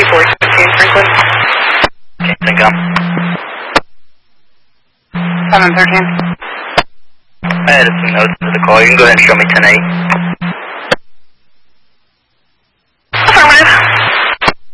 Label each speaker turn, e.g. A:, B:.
A: 416 Franklin.
B: Okay, think I'm.
A: 713.
B: I added some notes to the call. You can go ahead and show me 10-8.